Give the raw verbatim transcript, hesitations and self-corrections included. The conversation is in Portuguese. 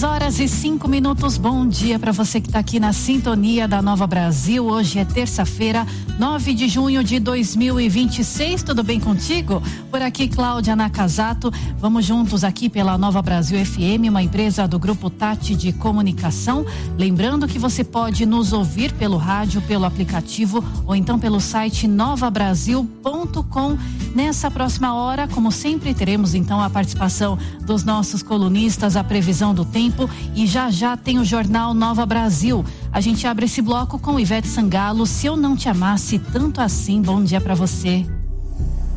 horas e cinco minutos. Bom dia para você que está aqui na sintonia da Nova Brasil. Hoje é terça-feira, nove de junho de dois mil e vinte e seis. Tudo bem contigo? Por aqui, Cláudia Nakazato. Vamos juntos aqui pela Nova Brasil F M, uma empresa do Grupo Tati de Comunicação. Lembrando que você pode nos ouvir pelo rádio, pelo aplicativo ou então pelo site nova brasil ponto com. Nessa próxima hora, como sempre, teremos então a participação dos nossos colunistas, a previsão do tempo e já já tem o Jornal Nova Brasil. A gente abre esse bloco com Ivete Sangalo, Se Eu Não Te Amasse Tanto Assim. Bom dia para você.